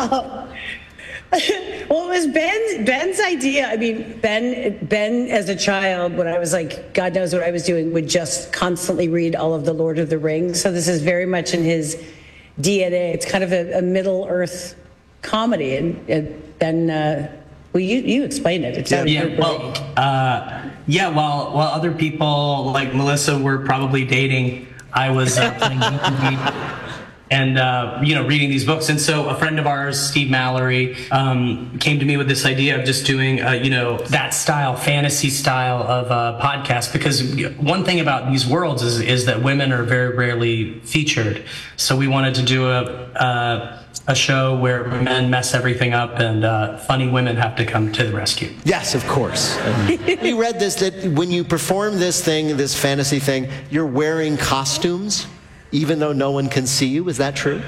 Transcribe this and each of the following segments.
Well, it was Ben's idea. I mean, Ben, as a child, when I was like, God knows what I was doing, would just constantly read all of the Lord of the Rings. So this is very much in his DNA. It's kind of a Middle Earth comedy, and Ben, well, you explained it. While other people like Melissa were probably dating, I was playing D&D and reading these books. And so a friend of ours, Steve Mallory, came to me with this idea of just doing that style, fantasy style of podcast, because one thing about these worlds is that women are very rarely featured. So we wanted to do a show where men mess everything up and funny women have to come to the rescue. Yes, of course. We read this, that when you perform this fantasy thing, you're wearing costumes, even though no one can see you. Is that true?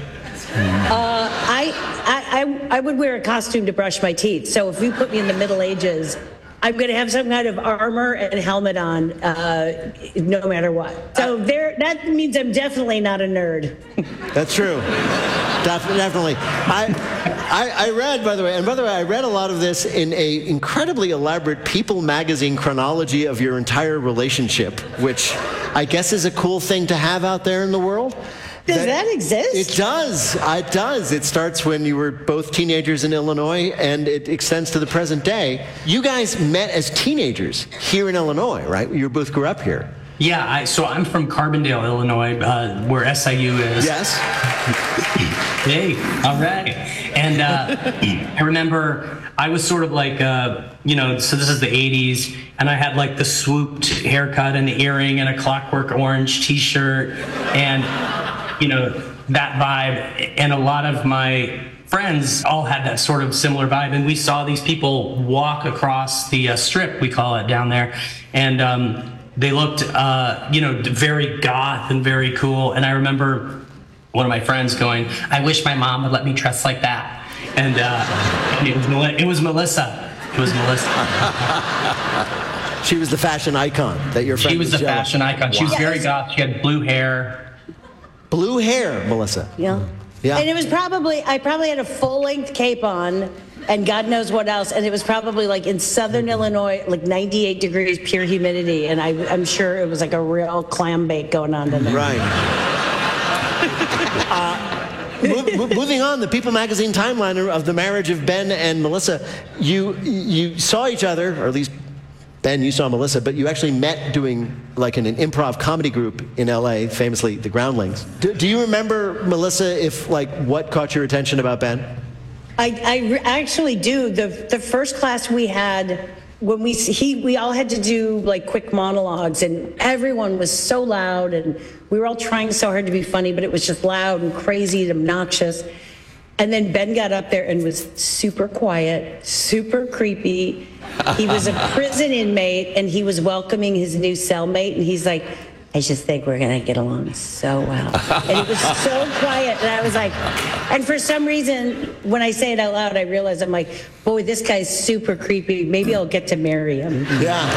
I would wear a costume to brush my teeth. So if you put me in the Middle Ages, I'm going to have some kind of armor and helmet on, no matter what. So that means I'm definitely not a nerd. That's true. Definitely. I read, by the way, I read a lot of this in a incredibly elaborate People magazine chronology of your entire relationship, which I guess is a cool thing to have out there in the world. Does that exist? It does. It does. It starts when you were both teenagers in Illinois, and it extends to the present day. You guys met as teenagers here in Illinois, right? You both grew up here. Yeah, so I'm from Carbondale, Illinois, where SIU is. Yes. Hey, all right. And I remember I was sort of like, so this is the 80s, and I had like the swooped haircut and the earring and a Clockwork Orange t-shirt, and that vibe. And a lot of my friends all had that sort of similar vibe, and we saw these people walk across the strip, we call it down there, and they looked very goth and very cool. And I remember one of my friends going, I wish my mom would let me dress like that. And it was Melissa. She was the fashion icon that your friend was. She was the fashion icon. She was very goth. She had blue hair. Blue hair, Melissa. Yeah. And it was I probably had a full-length cape on and God knows what else. And it was probably like in southern Illinois, like 98 degrees, pure humidity. And I'm sure it was like a real clam bake going on in there. Right. Moving on, the People magazine timeline of the marriage of Ben and Melissa. You saw each other, or at least Ben, you saw Melissa, but you actually met doing like an improv comedy group in LA, famously the Groundlings. Do you remember, Melissa, what caught your attention about Ben? I actually do. The first class we had, when we all had to do like quick monologues, and everyone was so loud, and we were all trying so hard to be funny, but it was just loud and crazy and obnoxious. And then Ben got up there and was super quiet, super creepy. He was a prison inmate, and he was welcoming his new cellmate, and he's like, I just think we're going to get along so well. And it was so quiet, and I was like, and for some reason, when I say it out loud, I realize I'm like, boy, this guy's super creepy. Maybe I'll get to marry him. Yeah.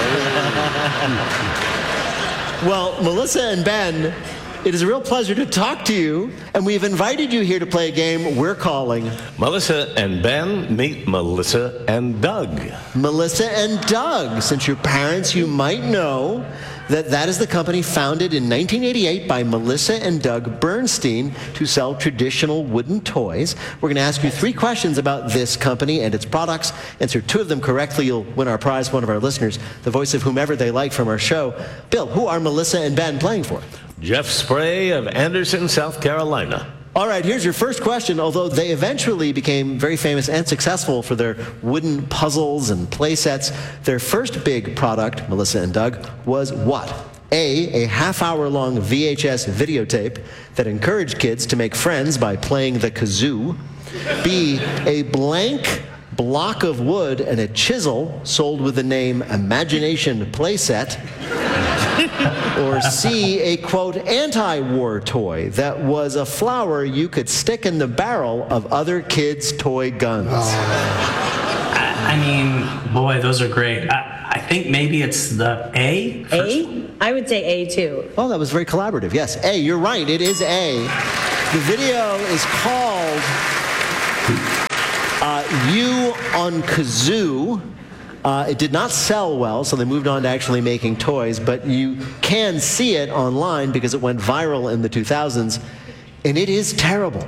Well, Melissa and Ben, it is a real pleasure to talk to you, and we've invited you here to play a game we're calling Melissa and Ben Meet Melissa and Doug. Melissa and Doug. Since your parents, you might know that is the company founded in 1988 by Melissa and Doug Bernstein to sell traditional wooden toys. We're going to ask you 3 questions about this company and its products. Answer 2 of them correctly, you'll win our prize, one of our listeners, the voice of whomever they like from our show. Bill, who are Melissa and Ben playing for? Jeff Spray of Anderson, South Carolina. All right, here's your first question. Although they eventually became very famous and successful for their wooden puzzles and play sets, their first big product, Melissa and Doug, was what? A half-hour-long VHS videotape that encouraged kids to make friends by playing the kazoo. B, a blank block of wood and a chisel sold with the name Imagination Playset. Or C, a, quote, anti-war toy that was a flower you could stick in the barrel of other kids' toy guns. I mean, boy, those are great. I think maybe it's the A. A? I would say A, too. Oh, that was very collaborative. Yes, A. You're right. It is A. The video is called U on Kazoo. It did not sell well, so they moved on to actually making toys, but you can see it online because it went viral in the 2000s, and it is terrible.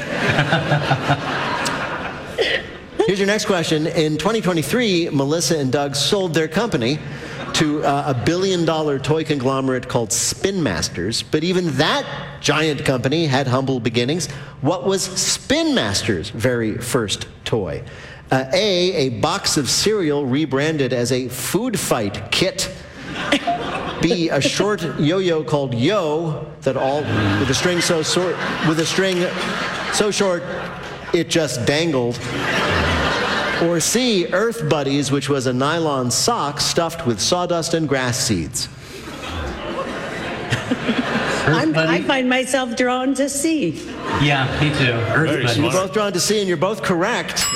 Here's your next question. In 2023, Melissa and Doug sold their company to a billion-dollar toy conglomerate called Spin Masters, but even that giant company had humble beginnings. What was Spin Masters' very first toy? A box of cereal rebranded as a food fight kit. B, a short yo-yo called Yo that all with a string so short it just dangled. Or C, Earth Buddies, which was a nylon sock stuffed with sawdust and grass seeds. I find myself drawn to C. Yeah, me too. Earth Very Buddies. You're smart. both drawn to C, and you're both correct.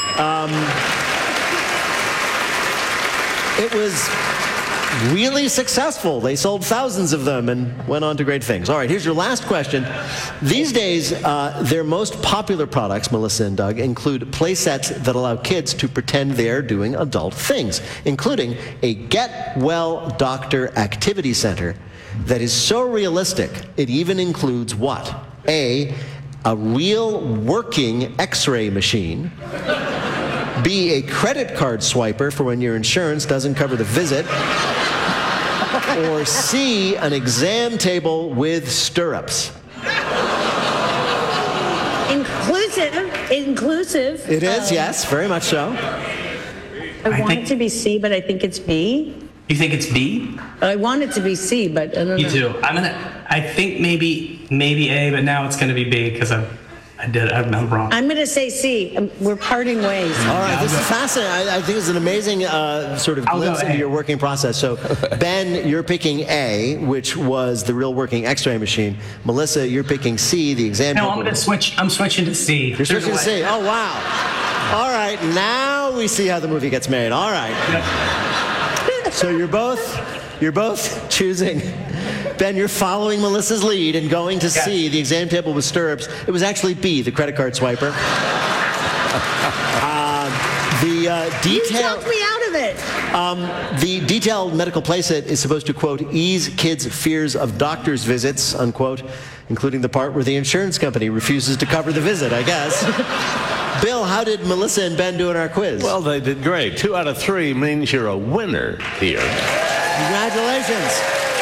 It was really successful. They sold thousands of them and went on to great things. All right, here's your last question. These days, their most popular products, Melissa and Doug, include play sets that allow kids to pretend they're doing adult things, including a Get Well Doctor activity center that is so realistic, it even includes what? A real working x-ray machine. B, a credit card swiper for when your insurance doesn't cover the visit. Or C, an exam table with stirrups. Inclusive. It is, yes, very much so. I want think- it to be C, but I think it's B. You think it's B? I want it to be C, but I don't know. Me too. I think maybe A, but now it's gonna be B because I'm wrong. I'm going to say C. We're parting ways. All right, this is fascinating. I think it's an amazing sort of I'll go glimpse into A. your working process. So, Ben, you're picking A, which was the real working x-ray machine. Melissa, you're picking C, the exam No, table. I'm gonna switch. I'm switching to C. You're switching to C. Oh, wow. All right, now we see how the movie gets made. All right. So you're both choosing. Ben, you're following Melissa's lead and going to C, the exam table with stirrups. It was actually B, the credit card swiper. You talked me out of it. The detailed medical playset is supposed to, quote, ease kids' fears of doctor's visits, unquote, including the part where the insurance company refuses to cover the visit, I guess. Bill, how did Melissa and Ben do in our quiz? Well, they did great. 2 out of 3 means you're a winner here. Congratulations.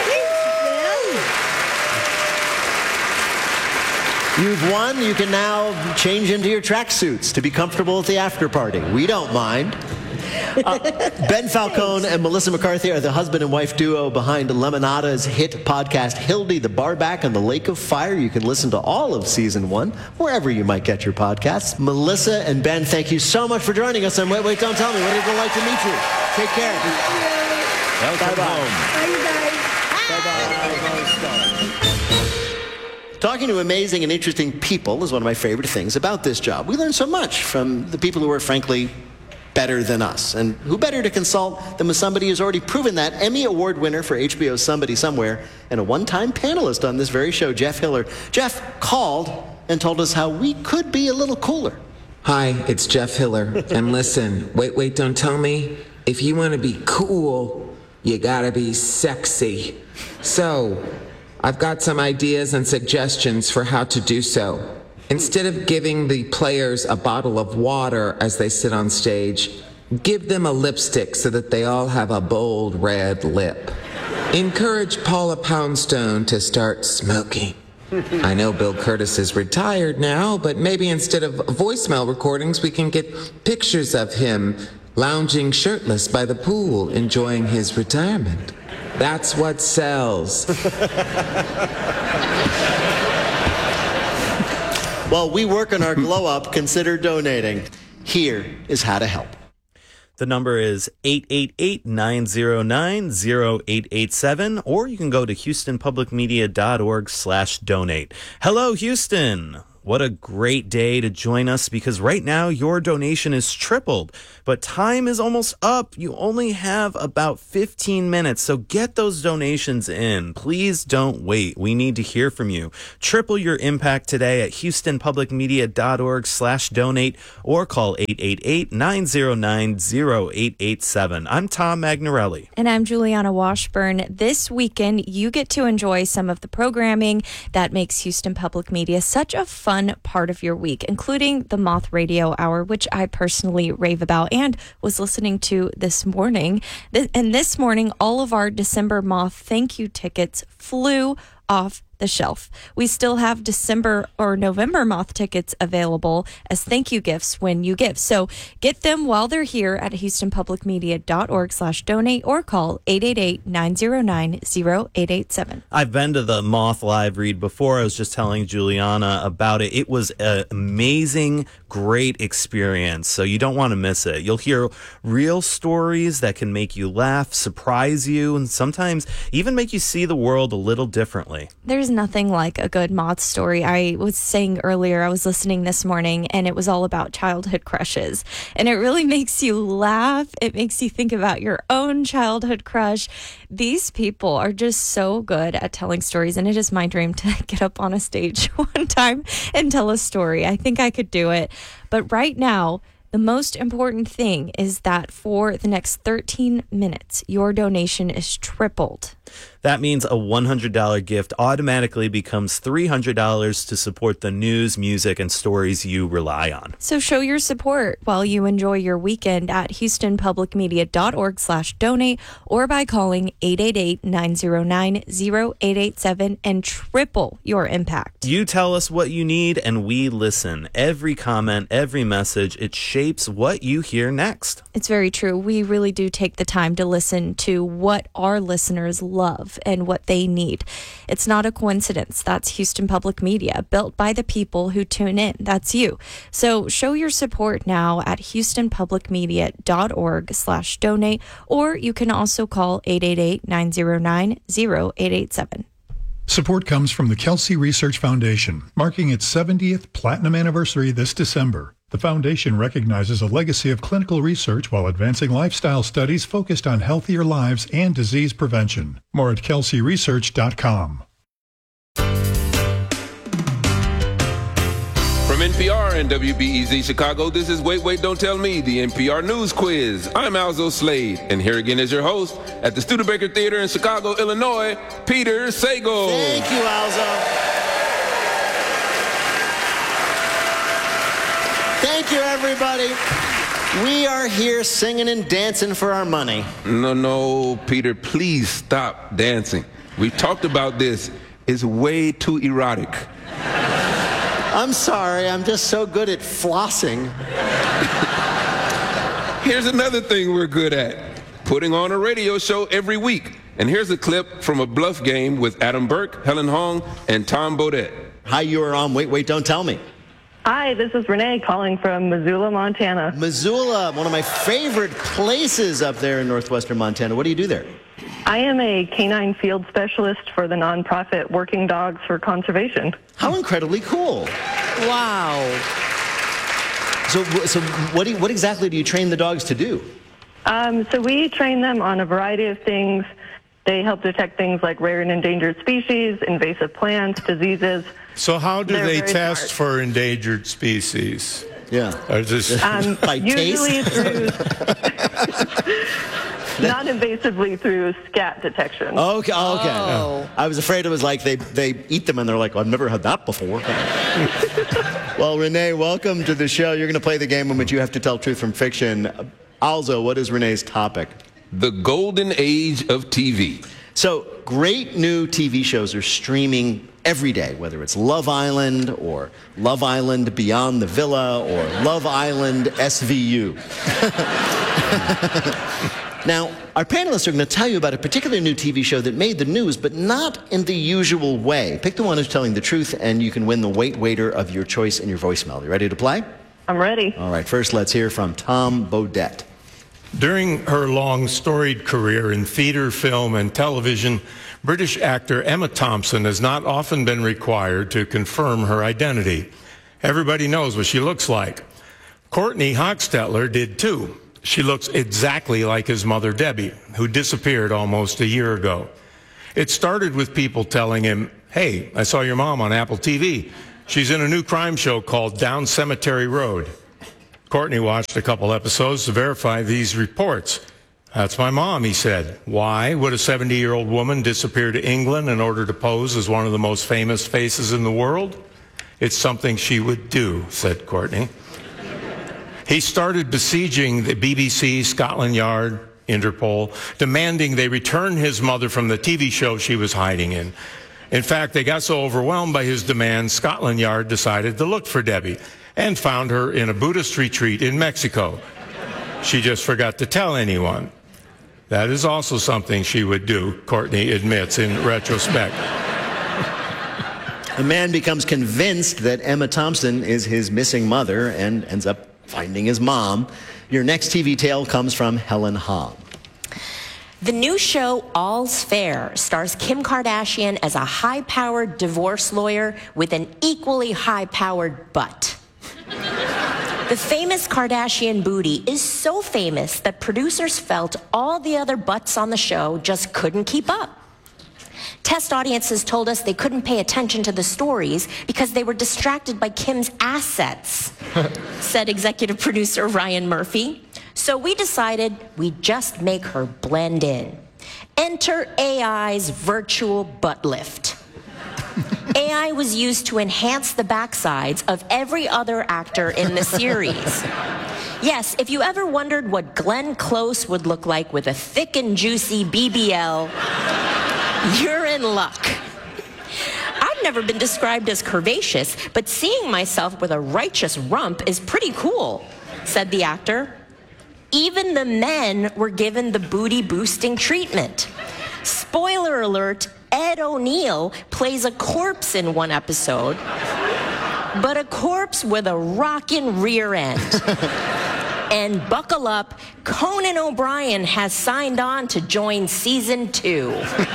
You've won. You can now change into your tracksuits to be comfortable at the after party. We don't mind. Ben Falcone and Melissa McCarthy are the husband and wife duo behind Lemonada's hit podcast, Hildy the Barback and the Lake of Fire. You can listen to all of season 1 wherever you might get your podcasts. Melissa and Ben, thank you so much for joining us. And wait, don't tell me. What is it like to meet you? Take care. Welcome Bye-bye. home. Bye, you guys. Talking to amazing and interesting people is one of my favorite things about this job. We learn so much from the people who are, frankly, better than us. And who better to consult than with somebody who's already proven that? Emmy Award winner for HBO's Somebody Somewhere and a one-time panelist on this very show, Jeff Hiller. Jeff called and told us how we could be a little cooler. Hi, it's Jeff Hiller. And listen, wait, don't tell me. If you want to be cool, you gotta be sexy. So, I've got some ideas and suggestions for how to do so. Instead of giving the players a bottle of water as they sit on stage, give them a lipstick so that they all have a bold red lip. Encourage Paula Poundstone to start smoking. I know Bill Curtis is retired now, but maybe instead of voicemail recordings, we can get pictures of him lounging shirtless by the pool, enjoying his retirement. That's what sells. While we work on our glow up, consider donating. Here is how to help. The number is 888-909-0887, or you can go to houstonpublicmedia.org/donate. Hello, Houston. What a great day to join us, because right now your donation is tripled, but time is almost up. You only have about 15 minutes, so get those donations in. Please don't wait. We need to hear from you. Triple your impact today at houstonpublicmedia.org/donate or call 888-909-0887. I'm Tom Magnarelli. And I'm Juliana Washburn. This weekend, you get to enjoy some of the programming that makes Houston Public Media such a fun part of your week, including the Moth Radio Hour, which I personally rave about and was listening to this morning. And this morning, all of our December Moth thank you tickets flew off the shelf. We still have December or November Moth tickets available as thank you gifts when you give. So get them while they're here at houstonpublicmedia.org/donate or call 888-909-0887. I've been to the Moth live read before. I was just telling Juliana about it. It was an amazing, great experience. So you don't want to miss it. You'll hear real stories that can make you laugh, surprise you, and sometimes even make you see the world a little differently. There's nothing like a good Moth story. I was saying earlier, I was listening this morning, and it was all about childhood crushes. And it really makes you laugh. It makes you think about your own childhood crush. These people are just so good at telling stories, and it is my dream to get up on a stage one time and tell a story. I think I could do it. But right now, the most important thing is that for the next 13 minutes, your donation is tripled. That means a $100 gift automatically becomes $300 to support the news, music, and stories you rely on. So show your support while you enjoy your weekend at houstonpublicmedia.org/donate or by calling 888-909-0887 and triple your impact. You tell us what you need and we listen. Every comment, every message, it shapes what you hear next. It's very true. We really do take the time to listen to what our listeners love and what they need. It's not a coincidence. That's Houston Public Media, built by the people who tune in. That's you. So show your support now at houstonpublicmedia.org/donate, or you can also call 888-909-0887. Support comes from the Kelsey Research Foundation, marking its 70th platinum anniversary this December. The foundation recognizes a legacy of clinical research while advancing lifestyle studies focused on healthier lives and disease prevention. More at kelseyresearch.com. From NPR and WBEZ Chicago, this is Wait, Wait, Don't Tell Me, the NPR News Quiz. I'm Alzo Slade, and here again is your host at the Studebaker Theater in Chicago, Illinois, Peter Sagal. Thank you, Alzo. Thank you, everybody. We are here singing and dancing for our money. No, Peter, please stop dancing. We've talked about this. It's way too erotic. I'm sorry, I'm just so good at flossing. Here's another thing we're good at, putting on a radio show every week. And here's a clip from a bluff game with Adam Burke, Helen Hong, and Tom Bodette. Hi, you are on Wait, Wait, Don't Tell Me. Hi, this is Renee calling from Missoula, Montana. Missoula, one of my favorite places up there in northwestern Montana. What do you do there? I am a canine field specialist for the nonprofit Working Dogs for Conservation. How incredibly cool. Wow. So what exactly do you train the dogs to do? So we train them on a variety of things. They help detect things like rare and endangered species, invasive plants, diseases. So how do They're they very test smart. for endangered species? Yeah. Or just By Usually taste? through, non-invasively through scat detection. Okay. Oh. I was afraid it was like they eat them and they're like, well, I've never had that before. Well, Renee, welcome to the show. You're going to play the game in which you have to tell truth from fiction. Also, what is Renee's topic? The golden age of TV. So, great new TV shows are streaming every day, whether it's Love Island or Love Island Beyond the Villa or Love Island SVU. Now, our panelists are going to tell you about a particular new TV show that made the news, but not in the usual way. Pick the one who's telling the truth, and you can win the Wait Waiter of your choice in your voicemail. You ready to play? I'm ready. All right, first let's hear from Tom Bodette. during her long storied career in theater, film, and television, British actor Emma Thompson has not often been required to confirm her identity. Everybody knows what she looks like. Courtney Hochstetler did too. She looks exactly like his mother, Debbie, who disappeared almost a year ago. It started with people telling him, "Hey, I saw your mom on Apple TV. She's in a new crime show called Down Cemetery Road." Courtney watched a couple episodes to verify these reports. "That's my mom," he said. "Why would a 70-year-old woman disappear to England in order to pose as one of the most famous faces in the world? It's something she would do," said Courtney. He started besieging the BBC, Scotland Yard, Interpol, demanding they return his mother from the TV show she was hiding in. In fact, they got so overwhelmed by his demands, Scotland Yard decided to look for Debbie and found her in a Buddhist retreat in Mexico. She just forgot to tell anyone. That is also something she would do, Courtney admits in retrospect. A man becomes convinced that Emma Thompson is his missing mother and ends up finding his mom. Your next TV tale comes from Helen Hong. The new show All's Fair stars Kim Kardashian as a high-powered divorce lawyer with an equally high-powered butt. The famous Kardashian booty is so famous that producers felt all the other butts on the show just couldn't keep up. Test audiences told us they couldn't pay attention to the stories because they were distracted by Kim's assets, said executive producer Ryan Murphy. So we decided we'd just make her blend in. Enter AI's virtual butt lift. AI was used to enhance the backsides of every other actor in the series. Yes, if you ever wondered what Glenn Close would look like with a thick and juicy BBL, you're in luck. I've never been described as curvaceous, but seeing myself with a righteous rump is pretty cool, said the actor. Even the men were given the booty-boosting treatment. Spoiler alert, Ed O'Neill plays a corpse in one episode, but a corpse with a rockin' rear end. And buckle up, Conan O'Brien has signed on to join season 2.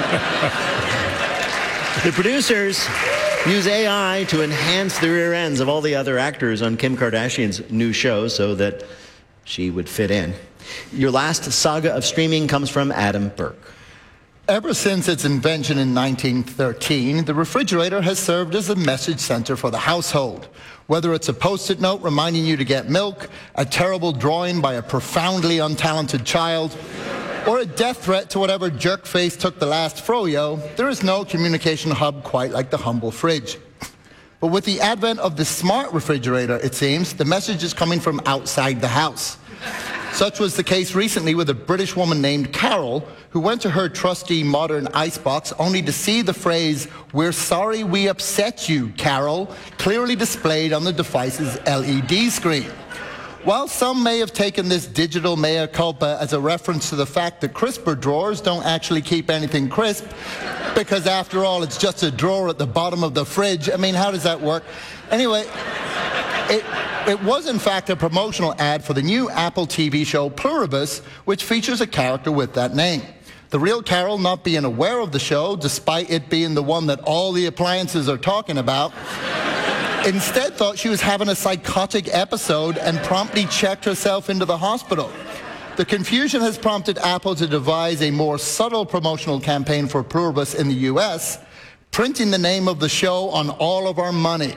The producers use AI to enhance the rear ends of all the other actors on Kim Kardashian's new show so that she would fit in. Your last saga of streaming comes from Adam Burke. Ever since its invention in 1913, the refrigerator has served as a message center for the household. Whether it's a Post-it note reminding you to get milk, a terrible drawing by a profoundly untalented child, or a death threat to whatever jerk face took the last froyo, there is no communication hub quite like the humble fridge. But with the advent of the smart refrigerator, it seems, the message is coming from outside the house. Such was the case recently with a British woman named Carol, who went to her trusty modern icebox only to see the phrase, "We're sorry we upset you, Carol," clearly displayed on the device's LED screen. While some may have taken this digital mea culpa as a reference to the fact that crisper drawers don't actually keep anything crisp, because after all, it's just a drawer at the bottom of the fridge. I mean, how does that work? Anyway, it was in fact a promotional ad for the new Apple TV show Pluribus, which features a character with that name. The real Carol, not being aware of the show, despite it being the one that all the appliances are talking about, instead thought she was having a psychotic episode and promptly checked herself into the hospital. The confusion has prompted Apple to devise a more subtle promotional campaign for Pluribus in the US, printing the name of the show on all of our money.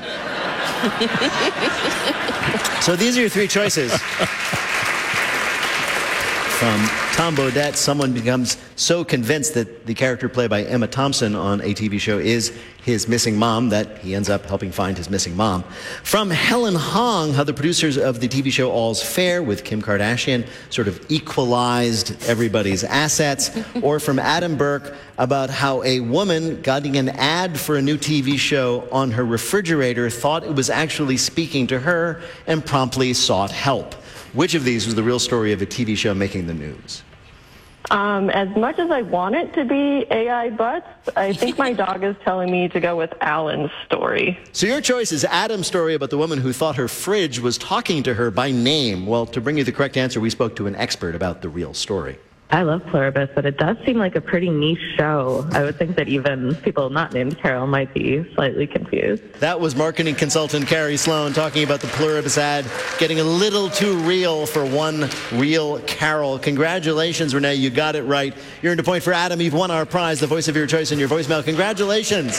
So these are your three choices. From Tom Bodett, someone becomes so convinced that the character played by Emma Thompson on a TV show is his missing mom that he ends up helping find his missing mom. From Helen Hong, how the producers of the TV show All's Fair with Kim Kardashian sort of equalized everybody's assets. Or from Adam Burke about how a woman getting an ad for a new TV show on her refrigerator thought it was actually speaking to her and promptly sought help. Which of these was the real story of a TV show making the news? As much as I want it to be AI butts, I think my dog is telling me to go with Alan's story. So your choice is Adam's story about the woman who thought her fridge was talking to her by name. Well, to bring you the correct answer, we spoke to an expert about the real story. I love Pluribus, but it does seem like a pretty niche show. I would think that even people not named Carol might be slightly confused. That was marketing consultant Carrie Sloan talking about the Pluribus ad getting a little too real for one real Carol. Congratulations, Renee. You got it right. You earned a point for Adam. You've won our prize, the voice of your choice in your voicemail. Congratulations.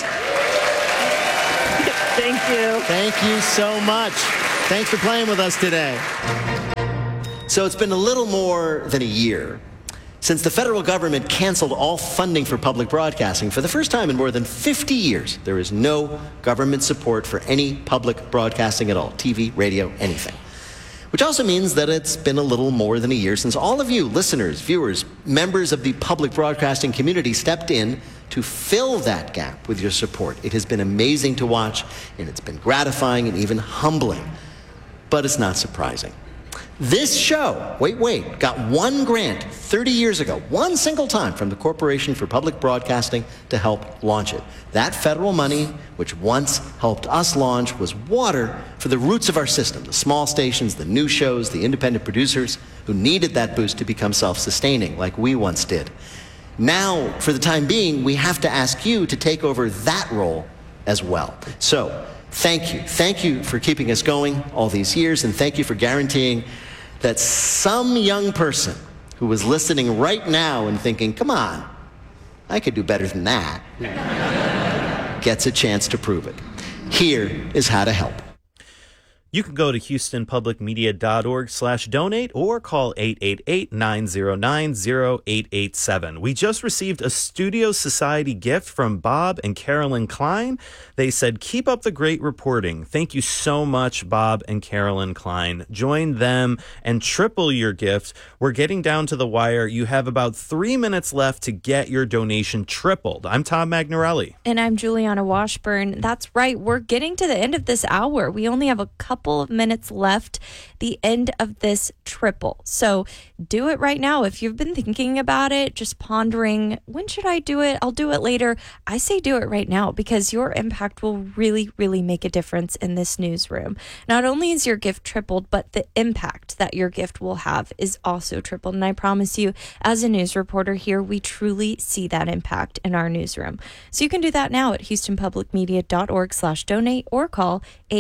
Thank you. Thank you so much. Thanks for playing with us today. So it's been a little more than a year since the federal government canceled all funding for public broadcasting. For the first time in more than 50 years, there is no government support for any public broadcasting at all, TV, radio, anything. Which also means that it's been a little more than a year since all of you, listeners, viewers, members of the public broadcasting community stepped in to fill that gap with your support. It has been amazing to watch, and it's been gratifying and even humbling. But it's not surprising. This show, Wait, got one grant 30 years ago, one single time from the Corporation for Public Broadcasting to help launch it. That federal money, which once helped us launch, was water for the roots of our system, the small stations, the new shows, the independent producers who needed that boost to become self-sustaining like we once did. Now, for the time being, we have to ask you to take over that role as well. So, thank you. Thank you for keeping us going all these years, and thank you for guaranteeing that some young person who was listening right now and thinking, come on, I could do better than that, gets a chance to prove it. Here is how to help. You can go to houstonpublicmedia.org/donate or call 888-909-0887. We just received a Studio Society gift from Bob and Carolyn Klein. They said, keep up the great reporting. Thank you so much, Bob and Carolyn Klein. Join them and triple your gift. We're getting down to the wire. You have about 3 minutes left to get your donation tripled. I'm Tom Magnarelli. And I'm Juliana Washburn. That's right. We're getting to the end of this hour. We only have a couple of minutes left, the end of this triple. So do it right now. If you've been thinking about it, just pondering, when should I do it? I'll do it later. I say do it right now because your impact will really, really make a difference in this newsroom. Not only is your gift tripled, but the impact that your gift will have is also tripled. And I promise you, as a news reporter here, we truly see that impact in our newsroom. So you can do that now at houstonpublicmedia.org/donate or call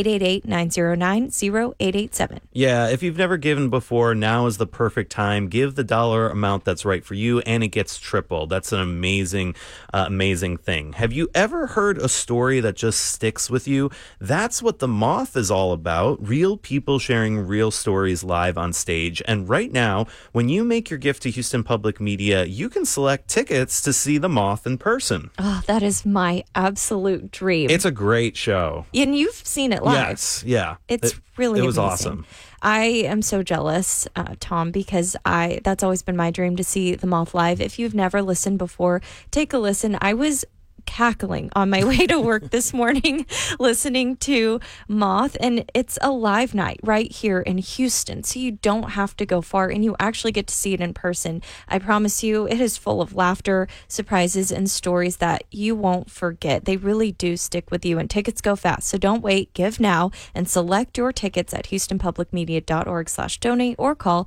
888-909-0887. Yeah, if you've never given before, now is the perfect time. Give the dollar amount that's right for you, and it gets tripled. That's an amazing, amazing thing. Have you ever heard a story that just sticks with you? That's what The Moth is all about. Real people sharing real stories live on stage. And right now, when you make your gift to Houston Public Media, you can select tickets to see The Moth in person. Oh, that is my absolute dream. It's a great show. And you've seen it live. Yes, yeah. It's really It was amazing. awesome. I am so jealous, Tom, because that's always been my dream to see The Moth live. If you've never listened before, take a listen. I was cackling on my way to work this morning listening to Moth, and it's a live night right here in Houston, so you don't have to go far and you actually get to see it in person. I promise you, it is full of laughter, surprises, and stories that you won't forget. They really do stick with you, and tickets go fast, so don't wait. Give now and select your tickets at houstonpublicmedia.org/donate or call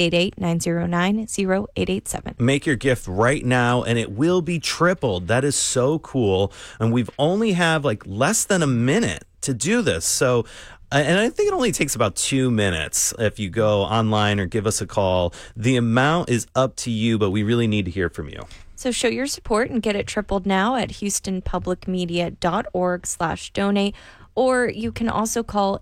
888-909-0887. Make your gift right now and it will be tripled. That is so cool. And we've only have like less than a minute to do this. So, and I think it only takes about 2 minutes if you go online or give us a call. The amount is up to you, but we really need to hear from you. So show your support and get it tripled now at houstonpublicmedia.org/donate. Or you can also call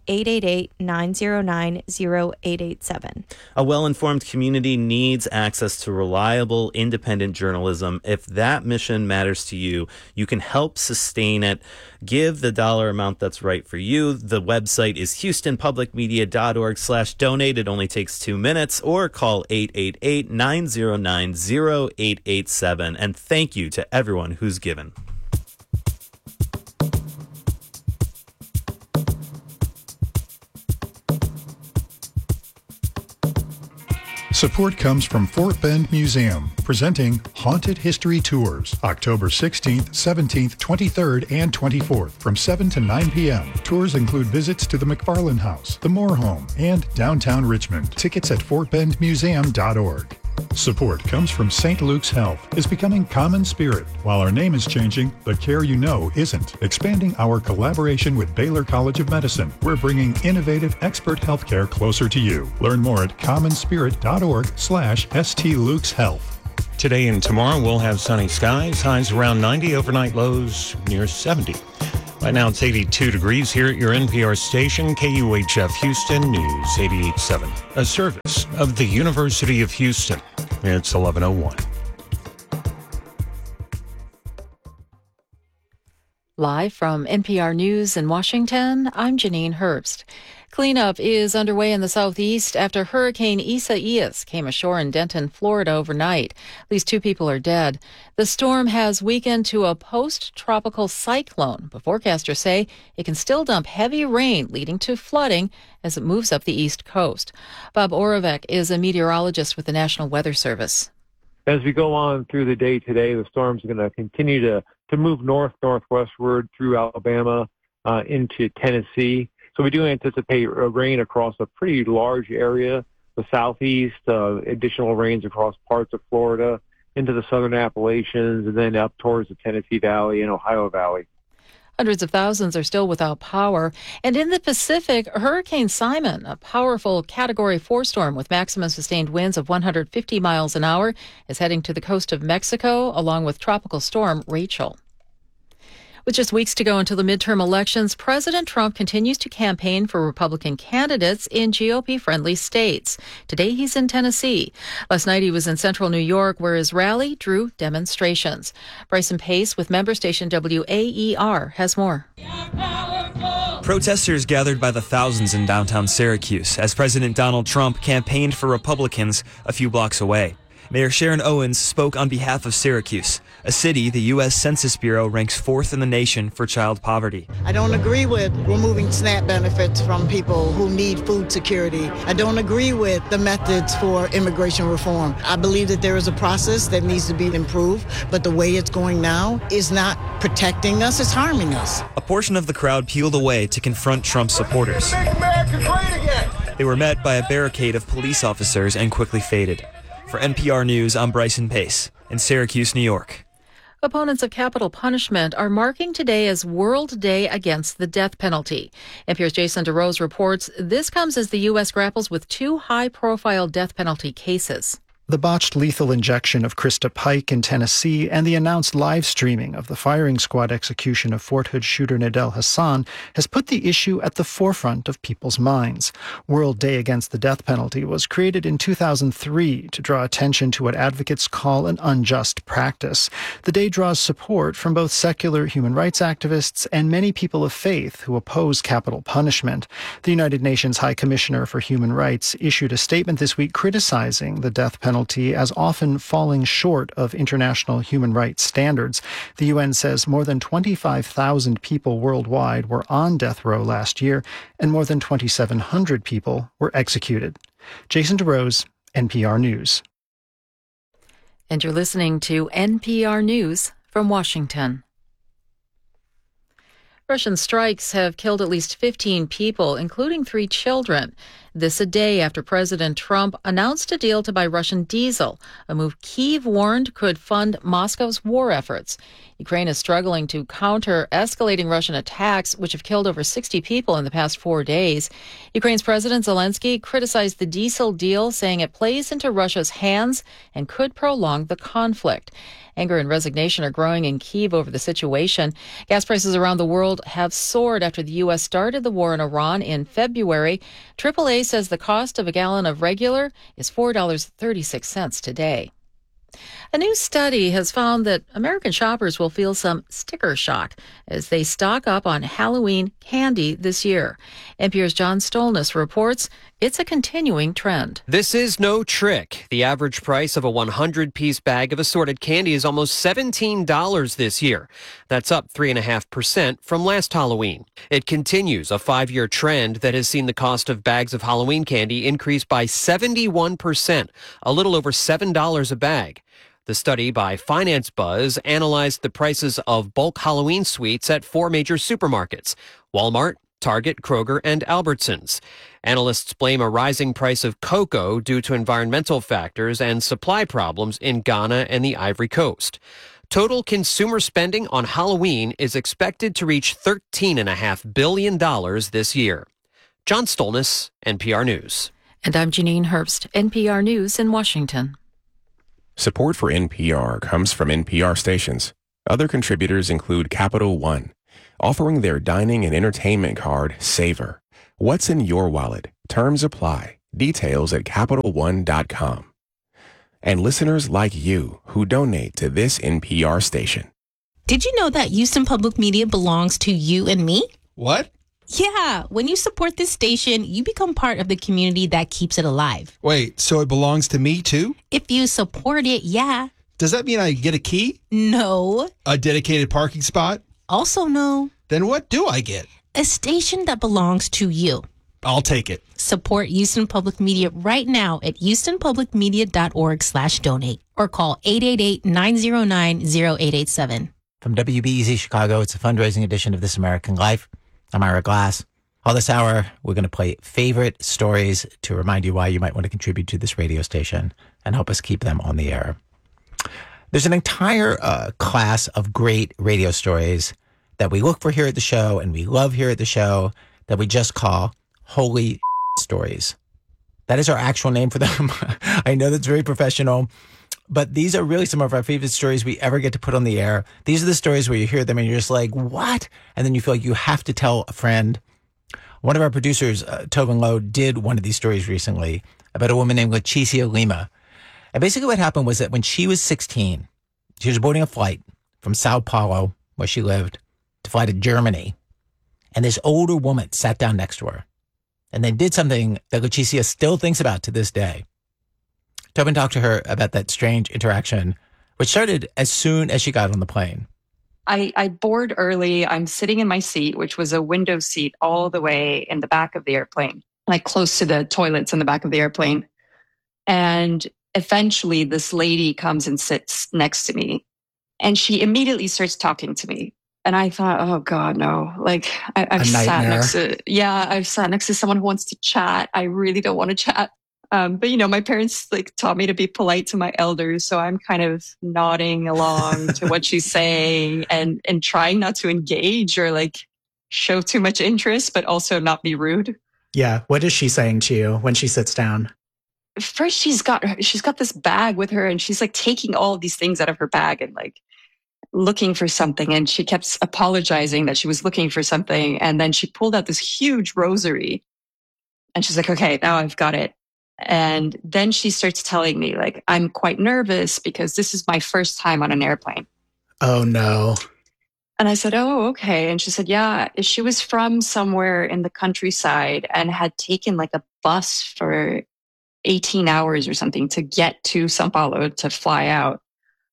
888-909-0887. A well-informed community needs access to reliable, independent journalism. If that mission matters to you, you can help sustain it. Give the dollar amount that's right for you. The website is houstonpublicmedia.org/donate. It only takes 2 minutes. Or call 888-909-0887. And thank you to everyone who's given. Support comes from Fort Bend Museum, presenting Haunted History Tours, October 16th, 17th, 23rd, and 24th, from 7 to 9 p.m. Tours include visits to the McFarland House, the Moore Home, and downtown Richmond. Tickets at fortbendmuseum.org. Support comes from St. Luke's Health. Is becoming common spirit. While our name is changing, the care you know isn't. Expanding our collaboration with Baylor College of Medicine, we're bringing innovative expert healthcare closer to you. Learn more at commonspirit.org/St. Luke's Health. Today and tomorrow we'll have sunny skies, highs around 90, overnight lows near 70. Right now it's 82 degrees here at your NPR station, KUHF Houston News 88.7, a service of the University of Houston. It's 11:01. Live from NPR News in Washington, I'm Janine Herbst. Cleanup is underway in the southeast after Hurricane Isaias came ashore in Denton, Florida overnight. At least 2 people are dead. The storm has weakened to a post-tropical cyclone, but forecasters say it can still dump heavy rain, leading to flooding as it moves up the east coast. Bob Oravec is a meteorologist with the National Weather Service. As we go on through the day today, the storm's going to continue to move northwestward through Alabama into Tennessee. So we do anticipate rain across a pretty large area, the southeast, additional rains across parts of Florida, into the southern Appalachians, and then up towards the Tennessee Valley and Ohio Valley. Hundreds of thousands are still without power. And in the Pacific, Hurricane Simon, a powerful Category 4 storm with maximum sustained winds of 150 miles an hour, is heading to the coast of Mexico, along with Tropical Storm Rachel. With just weeks to go until the midterm elections, President Trump continues to campaign for Republican candidates in GOP-friendly states. Today, he's in Tennessee. Last night, he was in central New York, where his rally drew demonstrations. Bryson Pace with member station WAER has more. Protesters gathered by the thousands in downtown Syracuse as President Donald Trump campaigned for Republicans a few blocks away. Mayor Sharon Owens spoke on behalf of Syracuse, a city the U.S. Census Bureau ranks 4th in the nation for child poverty. I don't agree with removing SNAP benefits from people who need food security. I don't agree with the methods for immigration reform. I believe that there is a process that needs to be improved, but the way it's going now is not protecting us, it's harming us. A portion of the crowd peeled away to confront Trump's supporters. Make America great again. They were met by a barricade of police officers and quickly faded. For NPR News, I'm Bryson Pace in Syracuse, New York. Opponents of capital punishment are marking today as World Day Against the Death Penalty. NPR's Jason DeRose reports this comes as the U.S. grapples with 2 high-profile death penalty cases. The botched lethal injection of Krista Pike in Tennessee and the announced live streaming of the firing squad execution of Fort Hood shooter Nadel Hassan has put the issue at the forefront of people's minds. World Day Against the Death Penalty was created in 2003 to draw attention to what advocates call an unjust practice. The day draws support from both secular human rights activists and many people of faith who oppose capital punishment. The United Nations High Commissioner for Human Rights issued a statement this week criticizing the death penalty as often falling short of international human rights standards. The UN says more than 25,000 people worldwide were on death row last year, and more than 2,700 people were executed. Jason DeRose, NPR News. And you're listening to NPR News from Washington. Russian strikes have killed at least 15 people, including 3 children. This a day after President Trump announced a deal to buy Russian diesel, a move Kyiv warned could fund Moscow's war efforts. Ukraine is struggling to counter escalating Russian attacks, which have killed over 60 people in the past 4 days. Ukraine's President Zelensky criticized the diesel deal, saying it plays into Russia's hands and could prolong the conflict. Anger and resignation are growing in Kyiv over the situation. Gas prices around the world have soared after the U.S. started the war in Iran in February. AAA says the cost of a gallon of regular is $4.36 today. A new study has found that American shoppers will feel some sticker shock as they stock up on Halloween candy this year. NPR's John Stolnis reports it's a continuing trend. This is no trick. The average price of a 100-piece bag of assorted candy is almost $17 this year. That's up 3.5% from last Halloween. It continues a 5-year trend that has seen the cost of bags of Halloween candy increase by 71%, a little over $7 a bag. The study by Finance Buzz analyzed the prices of bulk Halloween sweets at 4 major supermarkets: Walmart, Target, Kroger, and Albertsons. Analysts blame a rising price of cocoa due to environmental factors and supply problems in Ghana and the Ivory Coast. Total consumer spending on Halloween is expected to reach $13.5 billion this year. John Stolness, NPR News. And I'm Janine Herbst, NPR News in Washington. Support for NPR comes from NPR stations. Other contributors include Capital One, offering their dining and entertainment card, Savor. What's in your wallet? Terms apply. Details at CapitalOne.com. And listeners like you who donate to this NPR station. Did you know that Houston Public Media belongs to you and me? What? Yeah, when you support this station, you become part of the community that keeps it alive. Wait, so it belongs to me too? If you support it, yeah. Does that mean I get a key? No. A dedicated parking spot? Also no. Then what do I get? A station that belongs to you. I'll take it. Support Houston Public Media right now at houstonpublicmedia.org/donate or call 888-909-0887. From WBEZ Chicago, it's a fundraising edition of This American Life. I'm Ira Glass. All this hour, we're going to play favorite stories to remind you why you might want to contribute to this radio station and help us keep them on the air. There's an entire class of great radio stories that we look for here at the show and we love here at the show that we just call Holy Stories. That is our actual name for them. I know that's very professional, but these are really some of our favorite stories we ever get to put on the air. These are the stories where you hear them and you're just like, what? And then you feel like you have to tell a friend. One of our producers, Tobin Lowe, did one of these stories recently about a woman named Leticia Lima. And basically what happened was that when she was 16, she was boarding a flight from Sao Paulo, where she lived, to fly to Germany. And this older woman sat down next to her and then did something that Leticia still thinks about to this day. Tobin talked to her about that strange interaction, which started as soon as she got on the plane. I board early. I'm sitting in my seat, which was a window seat all the way in the back of the airplane, like close to the toilets in the back of the airplane. And eventually this lady comes and sits next to me and she immediately starts talking to me. And I thought, oh God, no, like I've sat next to someone who wants to chat. I really don't want to chat. But you know, my parents like taught me to be polite to my elders. So I'm kind of nodding along to what she's saying and trying not to engage or like show too much interest, but also not be rude. Yeah. What is she saying to you when she sits down? First, she's got this bag with her and she's like taking all of these things out of her bag and like looking for something. And she kept apologizing that she was looking for something. And then she pulled out this huge rosary and she's like, okay, now I've got it. And then she starts telling me like, I'm quite nervous because this is my first time on an airplane. Oh no. And I said, oh, okay. And she said, yeah, she was from somewhere in the countryside and had taken like a bus for 18 hours or something to get to Sao Paulo to fly out.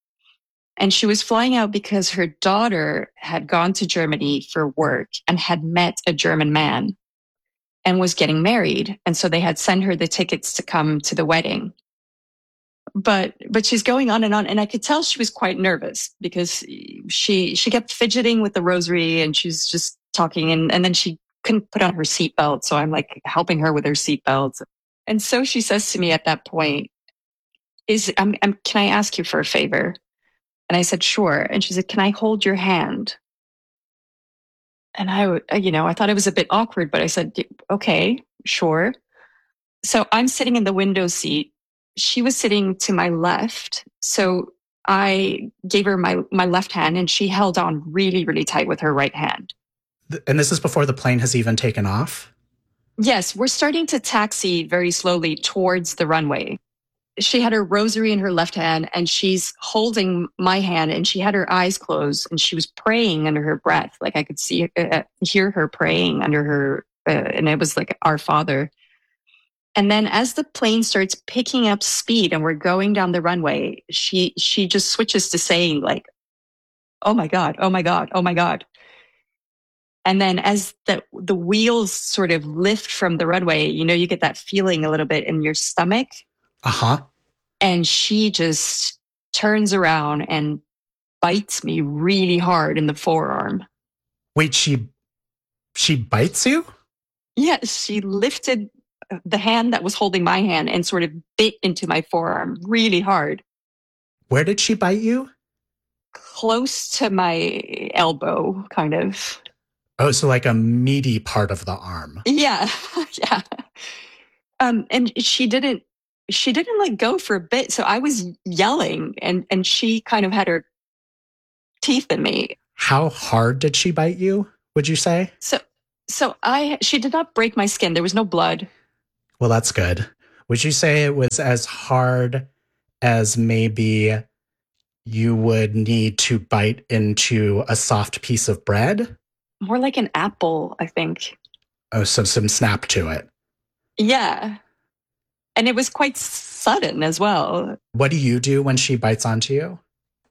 And she was flying out because her daughter had gone to Germany for work and had met a German man and was getting married. And so they had sent her the tickets to come to the wedding. But she's going on. And I could tell she was quite nervous because she kept fidgeting with the rosary and she's just talking. And then she couldn't put on her seatbelt. So I'm like helping her with her seatbelt. And so she says to me at that point, can I ask you for a favor? And I said, sure. And she said, can I hold your hand? And I thought it was a bit awkward, but I said, okay, sure. So I'm sitting in the window seat. She was sitting to my left. So I gave her my left hand and she held on really, really tight with her right hand. And this is before the plane has even taken off? Yes, we're starting to taxi very slowly towards the runway. She had her rosary in her left hand and she's holding my hand and she had her eyes closed and she was praying under her breath. Like I could hear her praying under her, and it was like Our Father. And then as the plane starts picking up speed and we're going down the runway, she just switches to saying like, oh my God, oh my God, oh my God. And then as the wheels sort of lift from the runway, you get that feeling a little bit in your stomach. Uh-huh. And she just turns around and bites me really hard in the forearm. Wait, she bites you? Yes, she lifted the hand that was holding my hand and sort of bit into my forearm really hard. Where did she bite you? Close to my elbow, kind of. Oh, so like a meaty part of the arm. Yeah, yeah. And she didn't like go for a bit. So I was yelling, and she kind of had her teeth in me. How hard did she bite you, would you say? She did not break my skin. There was no blood. Well, that's good. Would you say it was as hard as maybe you would need to bite into a soft piece of bread? More like an apple, I think. Oh, so some snap to it. Yeah. And it was quite sudden as well. What do you do when she bites onto you?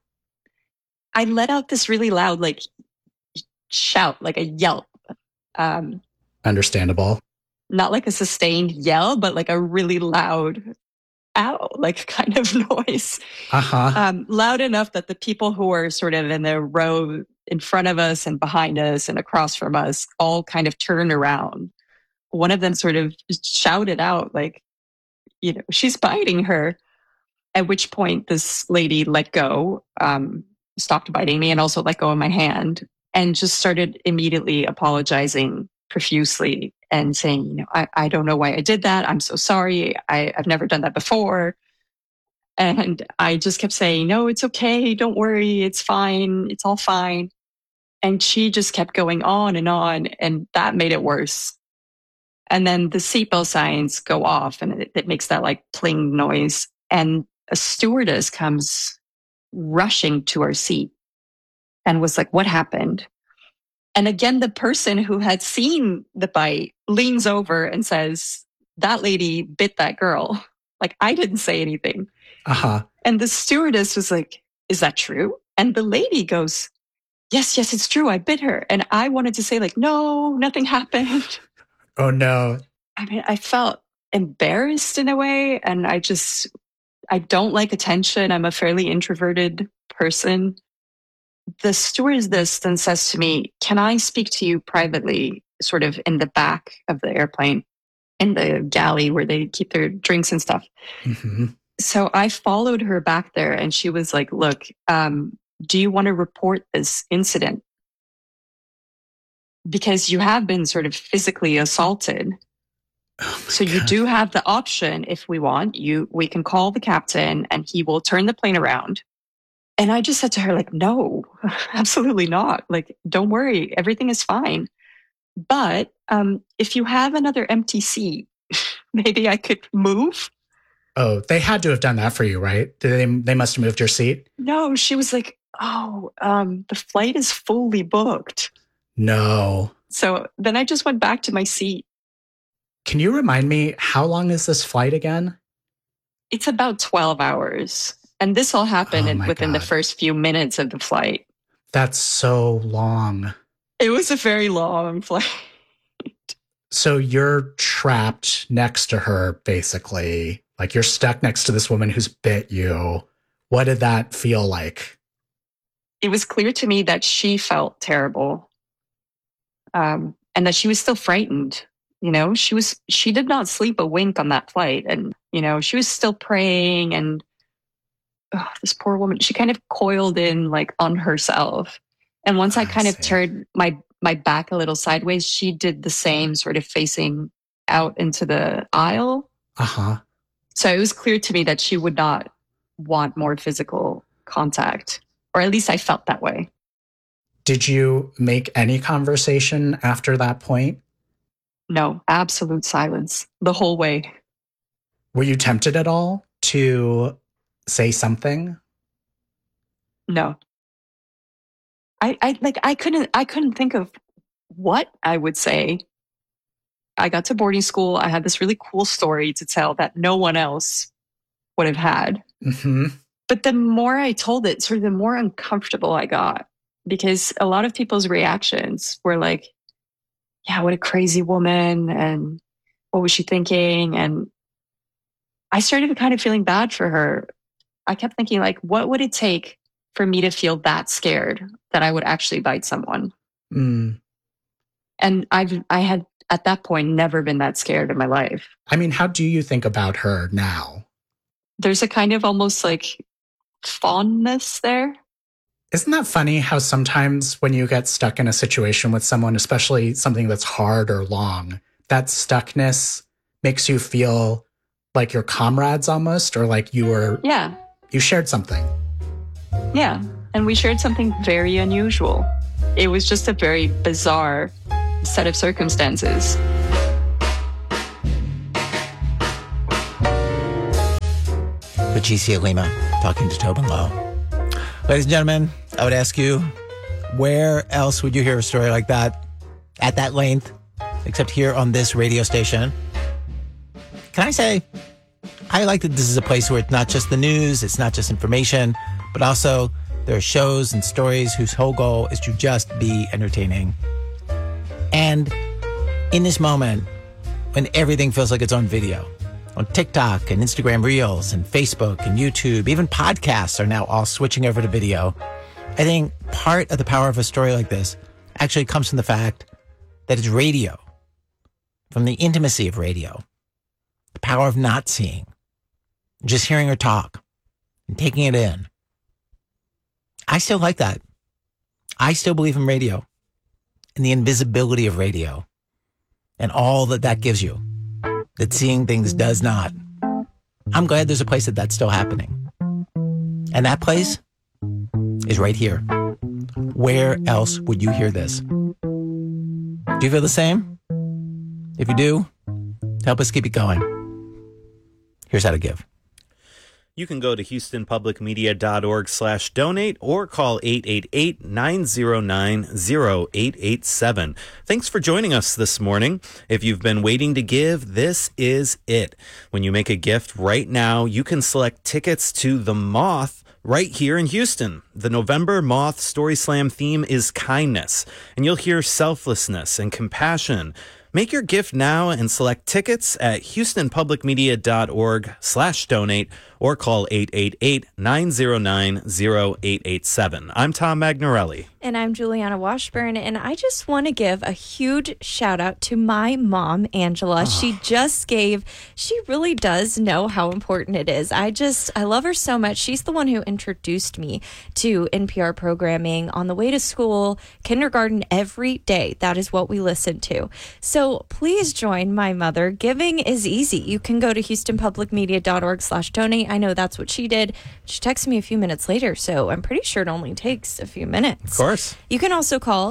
I let out this really loud, like, shout, like a yelp. Understandable. Not like a sustained yell, but like a really loud ow, like kind of noise. Loud enough that the people who were sort of in the row in front of us and behind us and across from us all kind of turned around. One of them sort of shouted out, like, you know, she's biting her. At which point this lady let go, stopped biting me, and also let go of my hand, and just started immediately apologizing profusely and saying, you know, I don't know why I did that. I'm so sorry. I've never done that before. And I just kept saying, no, it's okay. Don't worry. It's fine. It's all fine. And she just kept going on, and that made it worse. And then the seatbelt signs go off, and it makes that like pling noise. And a stewardess comes rushing to our seat and was like, what happened? And again, the person who had seen the bite leans over and says, that lady bit that girl. Like, I didn't say anything. And the stewardess was like, is that true? And the lady goes, yes, it's true. I bit her. And I wanted to say, like, no, nothing happened. Oh, no. I mean, I felt embarrassed in a way. And I don't like attention. I'm a fairly introverted person. The stewardess then says to me, can I speak to you privately, sort of in the back of the airplane, in the galley where they keep their drinks and stuff? So I followed her back there, and she was like, look, do you want to report this incident? Because you have been sort of physically assaulted. So you do have the option, if we want, we can call the captain and he will turn the plane around. And I just said to her, like, no, absolutely not. Like, don't worry, everything is fine. But if you have another empty seat, maybe I could move. Oh, they had to have done that for you, right? They must have moved your seat? No, she was like, oh, the flight is fully booked. No. So then I just went back to my seat. Can you remind me, how long is this flight again? It's about 12 hours. And this all happened within the first few minutes of the flight. That's so long. It was a very long flight. So you're trapped next to her, basically. Like, you're stuck next to this woman who's bit you. What did that feel like? It was clear to me that she felt terrible. And that she was still frightened. You know, she did not sleep a wink on that flight. And, you know, she was still praying, and this poor woman, she kind of coiled in like on herself. And once I kind of turned my back a little sideways, she did the same, sort of facing out into the aisle. So it was clear to me that she would not want more physical contact, or at least I felt that way. Did you make any conversation after that point? No, absolute silence the whole way. Were you tempted at all to say something? No. I couldn't think of what I would say. I got to boarding school. I had this really cool story to tell that no one else would have had. But the more I told it, sort of the more uncomfortable I got, because a lot of people's reactions were like, yeah, what a crazy woman, and what was she thinking? And I started kind of feeling bad for her. I kept thinking, like, what would it take for me to feel that scared that I would actually bite someone? And I had at that point, never been that scared in my life. I mean, how do you think about her now? There's a kind of almost like fondness there. Isn't that funny how sometimes when you get stuck in a situation with someone, especially something that's hard or long, that stuckness makes you feel like you're comrades almost, or like you shared something. Yeah. And we shared something very unusual. It was just a very bizarre set of circumstances. Patricia Lima talking to Tobin Lowe. Ladies and gentlemen, I would ask you, where else would you hear a story like that at that length, except here on this radio station? Can I say, I like that this is a place where it's not just the news, it's not just information, but also there are shows and stories whose whole goal is to just be entertaining. And in this moment, when everything feels like it's on video, on TikTok and Instagram Reels and Facebook and YouTube, even podcasts are now all switching over to video. I think part of the power of a story like this actually comes from the fact that it's radio, from the intimacy of radio, the power of not seeing, just hearing her talk and taking it in. I still like that. I still believe in radio and the invisibility of radio and all that that gives you, that seeing things does not. I'm glad there's a place that's still happening. And that place is right here. Where else would you hear this? Do you feel the same? If you do, help us keep it going. Here's how to give. You can go to houstonpublicmedia.org/donate or call 888-909-0887. Thanks for joining us this morning. If you've been waiting to give, this is it. When you make a gift right now, you can select tickets to The Moth right here in Houston. The November Moth Story Slam theme is kindness, and you'll hear selflessness and compassion. Make your gift now and select tickets at houstonpublicmedia.org/donate or call 888-909-0887. I'm Tom Magnorelli. And I'm Juliana Washburn, and I just want to give a huge shout out to my mom, Angela. She really does know how important it is. I love her so much. She's the one who introduced me to NPR programming on the way to school, kindergarten, every day. That is what we listen to. So please join my mother. Giving is easy. You can go to houstonpublicmedia.org/donate. I know that's what she did. She texted me a few minutes later, so I'm pretty sure it only takes a few minutes. Of course. You can also call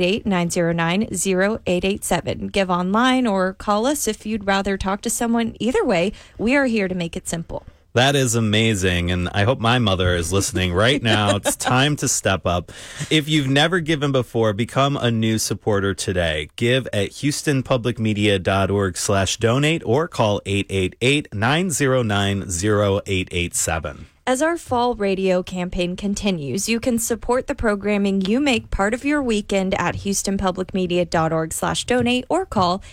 888-909-0887. Give online or call us if you'd rather talk to someone. Either way, we are here to make it simple. That is amazing, and I hope my mother is listening right now. It's time to step up. If you've never given before, become a new supporter today. Give at houstonpublicmedia.org/donate or call 888-909-0887. As our fall radio campaign continues, you can support the programming you make part of your weekend at houstonpublicmedia.org/donate or call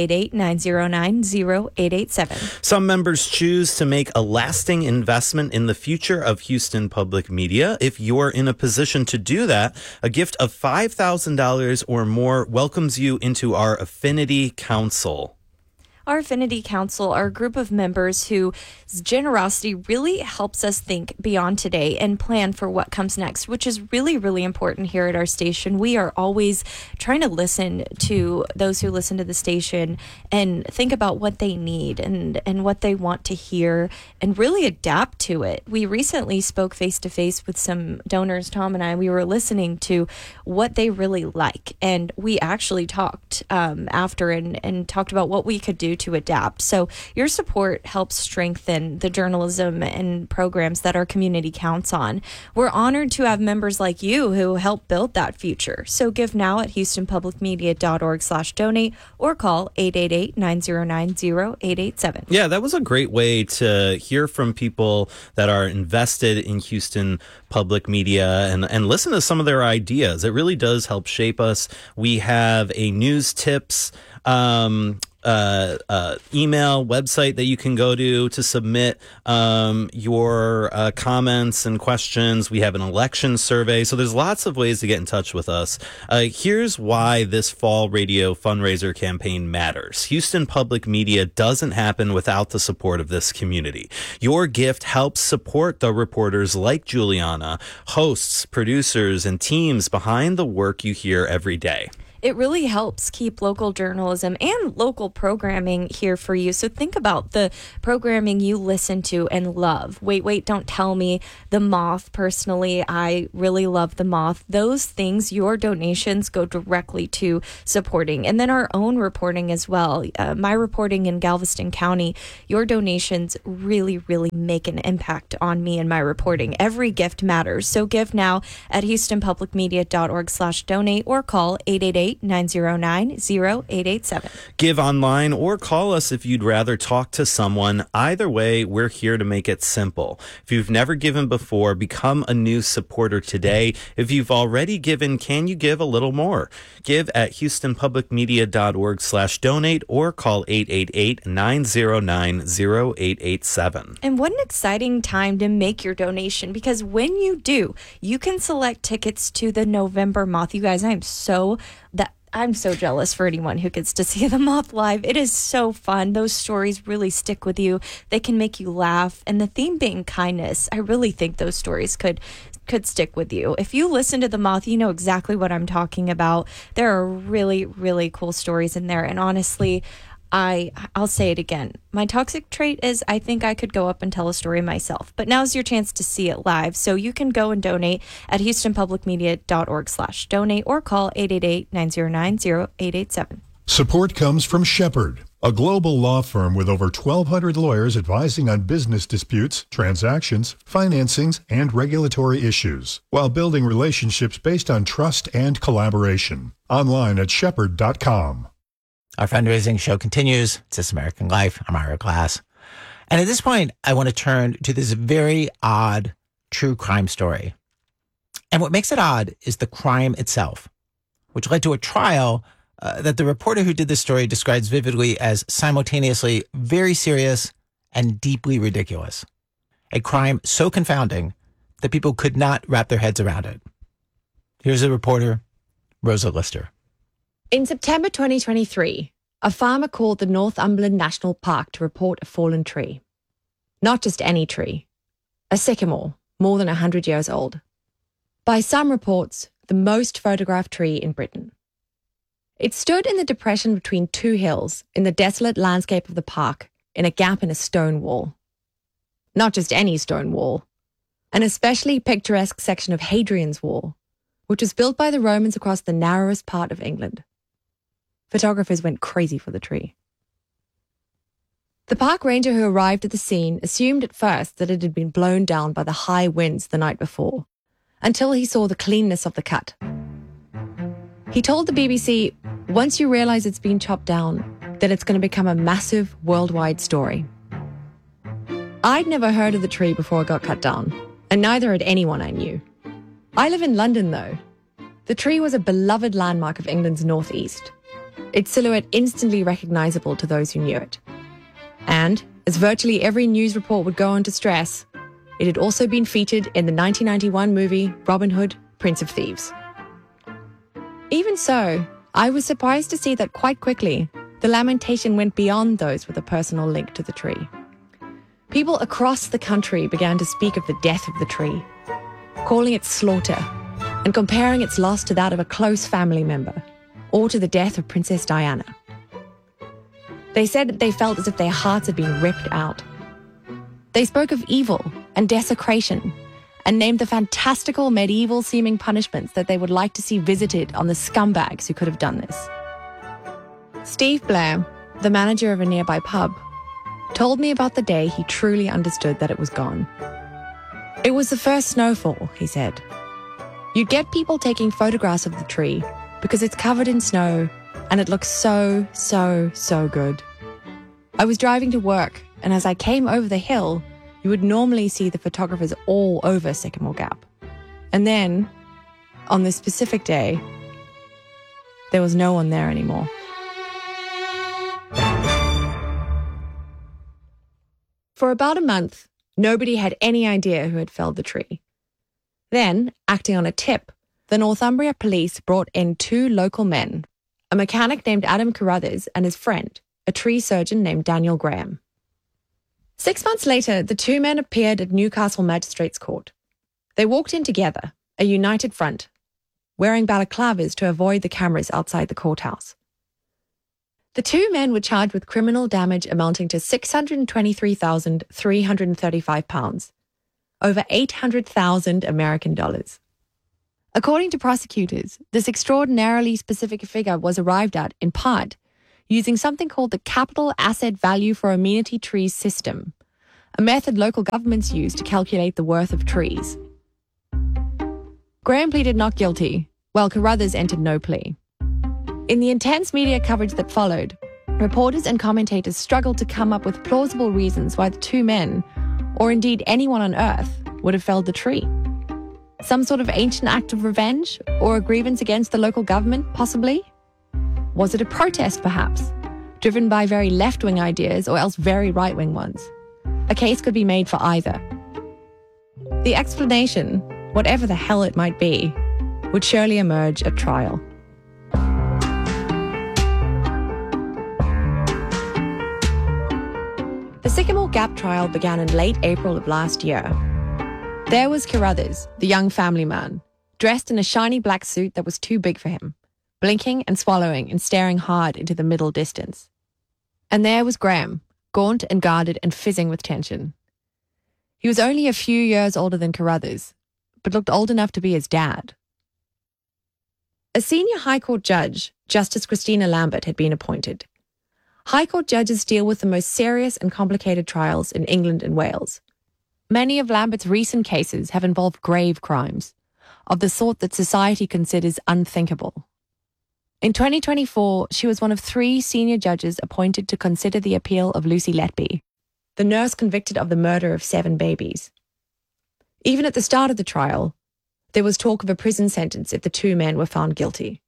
888-909-0887. Some members choose to make a lasting investment in the future of Houston Public Media. If you're in a position to do that, a gift of $5,000 or more welcomes you into our Affinity Council. Our Affinity Council are a group of members whose generosity really helps us think beyond today and plan for what comes next, which is really, really important here at our station. We are always trying to listen to those who listen to the station and think about what they need and what they want to hear and really adapt to it. We recently spoke face-to-face with some donors, Tom and I. We were listening to what they really like, and we actually talked after and talked about what we could do to adapt. So your support helps strengthen the journalism and programs that our community counts on. We're honored to have members like you who help build that future. So give now at houstonpublicmedia.org/donate or call 888-909-0887. Yeah, that was a great way to hear from people that are invested in Houston Public Media and listen to some of their ideas. It really does help shape us. We have a news tips email website that you can go to submit your comments and questions. We have an election survey. So there's lots of ways to get in touch with us. Here's why this fall radio fundraiser campaign matters. Houston Public Media doesn't happen without the support of this community. Your gift helps support the reporters like Juliana, hosts, producers, and teams behind the work you hear every day. It really helps keep local journalism and local programming here for you. So think about the programming you listen to and love. Wait, Don't Tell Me, The Moth. Personally, I really love The Moth. Those things, your donations go directly to supporting. And then our own reporting as well. My reporting in Galveston County, your donations really, really make an impact on me and my reporting. Every gift matters. So give now at HoustonPublicMedia.org/donate or call 888-909-0887. Give online or call us if you'd rather talk to someone. Either way, we're here to make it simple. If you've never given before, become a new supporter today. If you've already given, can you give a little more? Give at HoustonPublicMedia.org/donate or call 888-909-0887. And what an exciting time to make your donation, because when you do, you can select tickets to the November Moth. You guys, I'm so jealous for anyone who gets to see the Moth live. It is so fun. Those stories really stick with you. They can make you laugh. And the theme being kindness, I really think those stories could stick with you. If you listen to the Moth, you know exactly what I'm talking about. There are really, really cool stories in there. And honestly, I'll say it again. My toxic trait is I think I could go up and tell a story myself. But now's your chance to see it live. So you can go and donate at HoustonPublicMedia.org/donate or call 888-909-0887. Support comes from Shepherd, a global law firm with over 1,200 lawyers advising on business disputes, transactions, financings, and regulatory issues, while building relationships based on trust and collaboration. Online at shepherd.com. Our fundraising show continues. It's This American Life. I'm Ira Glass. And at this point, I want to turn to this very odd true crime story. And what makes it odd is the crime itself, which led to a trial that the reporter who did this story describes vividly as simultaneously very serious and deeply ridiculous. A crime so confounding that people could not wrap their heads around it. Here's the reporter, Rosa Lister. In September 2023, a farmer called the Northumberland National Park to report a fallen tree. Not just any tree, a sycamore, more than 100 years old. By some reports, the most photographed tree in Britain. It stood in the depression between two hills in the desolate landscape of the park in a gap in a stone wall. Not just any stone wall, an especially picturesque section of Hadrian's Wall, which was built by the Romans across the narrowest part of England. Photographers went crazy for the tree. The park ranger who arrived at the scene assumed at first that it had been blown down by the high winds the night before, until he saw the cleanness of the cut. He told the BBC, once you realize it's been chopped down, that it's going to become a massive worldwide story. I'd never heard of the tree before it got cut down, and neither had anyone I knew. I live in London, though. The tree was a beloved landmark of England's northeast, its silhouette instantly recognizable to those who knew it. And, as virtually every news report would go on to stress, it had also been featured in the 1991 movie Robin Hood, Prince of Thieves. Even so, I was surprised to see that quite quickly, the lamentation went beyond those with a personal link to the tree. People across the country began to speak of the death of the tree, calling it slaughter, and comparing its loss to that of a close family member, or to the death of Princess Diana. They said that they felt as if their hearts had been ripped out. They spoke of evil and desecration, and named the fantastical medieval-seeming punishments that they would like to see visited on the scumbags who could have done this. Steve Blair, the manager of a nearby pub, told me about the day he truly understood that it was gone. It was the first snowfall, he said. You'd get people taking photographs of the tree because it's covered in snow and it looks so, so, so good. I was driving to work, and as I came over the hill, you would normally see the photographers all over Sycamore Gap. And then, on this specific day, there was no one there anymore. For about a month, nobody had any idea who had felled the tree. Then, acting on a tip, the Northumbria police brought in 2 local men, a mechanic named Adam Carruthers and his friend, a tree surgeon named Daniel Graham. 6 months later, the 2 men appeared at Newcastle Magistrates Court. They walked in together, a united front, wearing balaclavas to avoid the cameras outside the courthouse. The 2 men were charged with criminal damage amounting to £623,335, over 800,000 American dollars. According to prosecutors, this extraordinarily specific figure was arrived at, in part, using something called the Capital Asset Value for Amenity Trees system, a method local governments use to calculate the worth of trees. Graham pleaded not guilty, while Carruthers entered no plea. In the intense media coverage that followed, reporters and commentators struggled to come up with plausible reasons why the 2 men, or indeed anyone on Earth, would have felled the tree. Some sort of ancient act of revenge, or a grievance against the local government, possibly? Was it a protest, perhaps, driven by very left-wing ideas or else very right-wing ones? A case could be made for either. The explanation, whatever the hell it might be, would surely emerge at trial. The Sycamore Gap trial began in late April of last year. There was Carruthers, the young family man, dressed in a shiny black suit that was too big for him, blinking and swallowing and staring hard into the middle distance. And there was Graham, gaunt and guarded and fizzing with tension. He was only a few years older than Carruthers, but looked old enough to be his dad. A senior High Court judge, Justice Christina Lambert, had been appointed. High Court judges deal with the most serious and complicated trials in England and Wales. Many of Lambert's recent cases have involved grave crimes, of the sort that society considers unthinkable. In 2024, she was one of 3 senior judges appointed to consider the appeal of Lucy Letby, the nurse convicted of the murder of 7 babies. Even at the start of the trial, there was talk of a prison sentence if the 2 men were found guilty.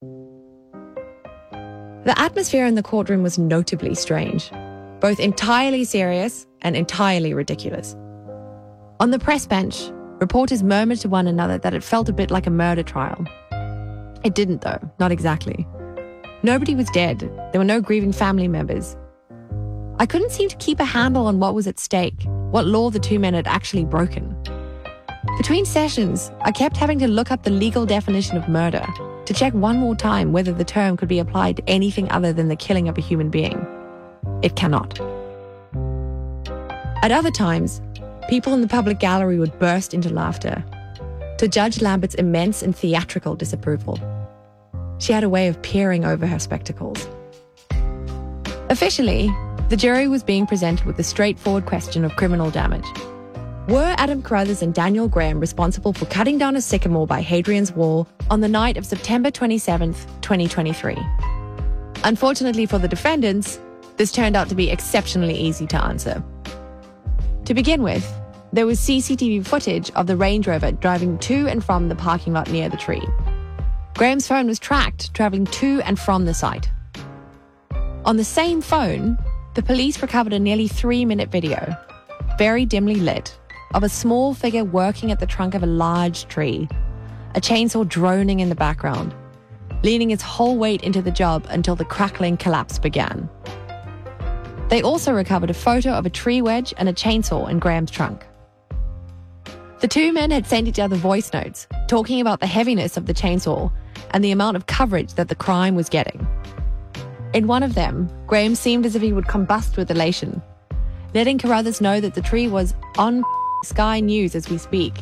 The atmosphere in the courtroom was notably strange, both entirely serious and entirely ridiculous. On the press bench, reporters murmured to one another that it felt a bit like a murder trial. It didn't, though, not exactly. Nobody was dead. There were no grieving family members. I couldn't seem to keep a handle on what was at stake, what law the 2 men had actually broken. Between sessions, I kept having to look up the legal definition of murder to check one more time whether the term could be applied to anything other than the killing of a human being. It cannot. At other times, people in the public gallery would burst into laughter to Judge Lambert's immense and theatrical disapproval. She had a way of peering over her spectacles. Officially, the jury was being presented with the straightforward question of criminal damage. Were Adam Carruthers and Daniel Graham responsible for cutting down a sycamore by Hadrian's Wall on the night of September 27th, 2023? Unfortunately for the defendants, this turned out to be exceptionally easy to answer. To begin with, there was CCTV footage of the Range Rover driving to and from the parking lot near the tree. Graham's phone was tracked travelling to and from the site. On the same phone, the police recovered a nearly 3-minute video, very dimly lit, of a small figure working at the trunk of a large tree, a chainsaw droning in the background, leaning its whole weight into the job until the crackling collapse began. They also recovered a photo of a tree wedge and a chainsaw in Graham's trunk. The 2 men had sent each other voice notes, talking about the heaviness of the chainsaw and the amount of coverage that the crime was getting. In one of them, Graham seemed as if he would combust with elation, letting Carruthers know that the tree was on Sky News as we speak.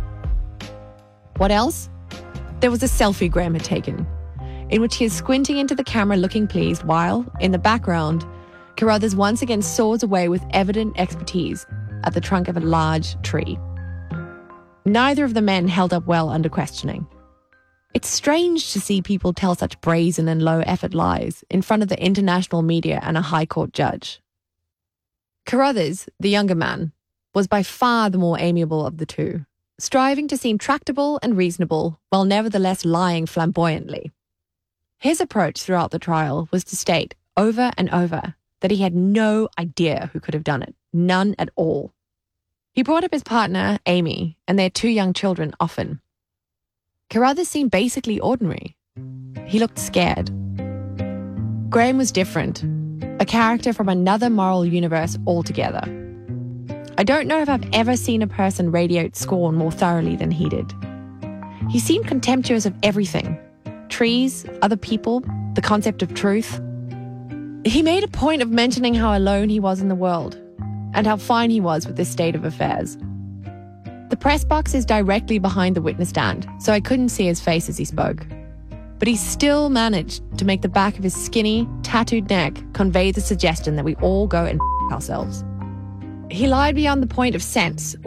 What else? There was a selfie Graham had taken, in which he is squinting into the camera looking pleased while, in the background, Carruthers once again saws away with evident expertise at the trunk of a large tree. Neither of the men held up well under questioning. It's strange to see people tell such brazen and low-effort lies in front of the international media and a High Court judge. Carruthers, the younger man, was by far the more amiable of the 2, striving to seem tractable and reasonable while nevertheless lying flamboyantly. His approach throughout the trial was to state over and over that he had no idea who could have done it. None at all. He brought up his partner, Amy, and their 2 young children often. Carruthers seemed basically ordinary. He looked scared. Graham was different, a character from another moral universe altogether. I don't know if I've ever seen a person radiate scorn more thoroughly than he did. He seemed contemptuous of everything. Trees, other people, the concept of truth. He made a point of mentioning how alone he was in the world, and how fine he was with this state of affairs. The press box is directly behind the witness stand, so I couldn't see his face as he spoke. But he still managed to make the back of his skinny, tattooed neck convey the suggestion that we all go and ourselves. He lied beyond the point of sense,